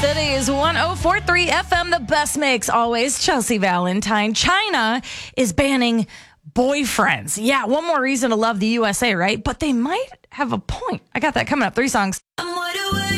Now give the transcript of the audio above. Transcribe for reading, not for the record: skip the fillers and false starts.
City's 104.3 FM, the best mix always. Chelsea Valentine. China is banning boyfriends. Yeah, one more reason to love the USA, right? But they might have a point. I got that coming up. 3 songs.